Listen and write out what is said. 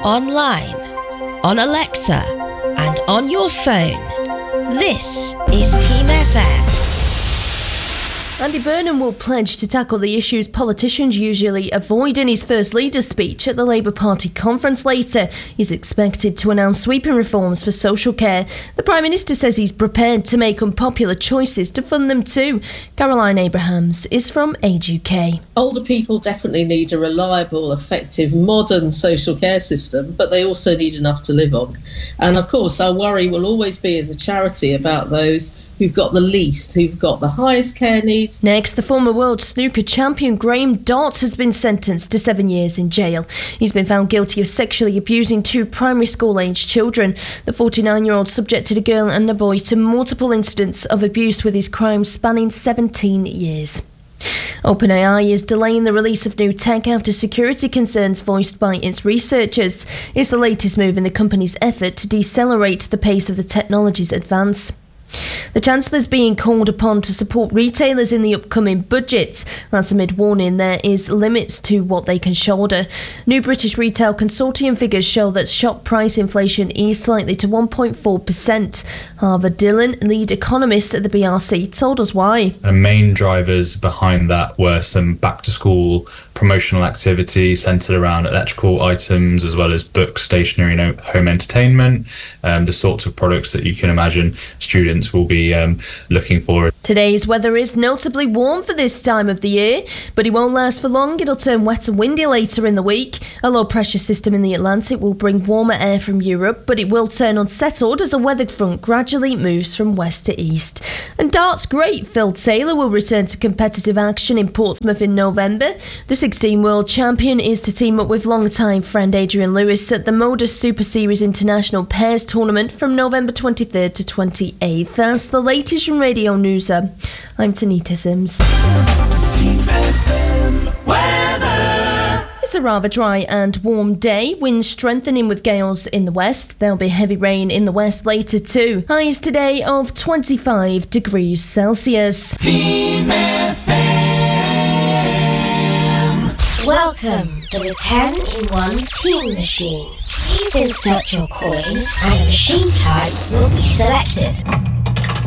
online, on Alexa, and on your phone. This is Team FM. Andy Burnham will pledge to tackle the issues politicians usually avoid in his first leader's speech at the Labour Party conference later. He's expected to announce sweeping reforms for social care. The Prime Minister says he's prepared to make unpopular choices to fund them too. Caroline Abrahams is from Age UK. Older people definitely need a reliable, effective, modern social care system, but they also need enough to live on. And of course, our worry will always be as a charity about those who've got the least, who've got the highest care needs. Next, the former world snooker champion Graham Dott has been sentenced to 7 years in jail. He's been found guilty of sexually abusing 2 primary school-aged children. The 49-year-old subjected a girl and a boy to multiple incidents of abuse, with his crimes spanning 17 years. OpenAI is delaying the release of new tech after security concerns voiced by its researchers. It's the latest move in the company's effort to decelerate the pace of the technology's advance. The Chancellor's being called upon to support retailers in the upcoming budget. That's amid warning there is limits to what they can shoulder. New British Retail Consortium figures show that shop price inflation eased slightly to 1.4%. Harvard Dillon, lead economist at the BRC, told us why. The main drivers behind that were some back-to-school promotional activity centred around electrical items, as well as books, stationery and home entertainment, the sorts of products that you can imagine students will be looking for. Today's weather is notably warm for this time of the year, but it won't last for long. It'll turn wet and windy later in the week. A low pressure system in the Atlantic will bring warmer air from Europe, but it will turn unsettled as a weather front gradually moves from west to east. And darts great Phil Taylor will return to competitive action in Portsmouth in November. The 16 world champion is to team up with long-time friend Adrian Lewis at the Modus Super Series International Pairs Tournament from November 23rd to 28th. That's the latest from Radio News. I'm Tanita Sims. It's a rather dry and warm day. Winds strengthening with gales in the west. There'll be heavy rain in the west later too. Highs today of 25 degrees Celsius. Team FM. Welcome to the 10-in-1 Team Machine. Please insert your coin and a machine type will be selected.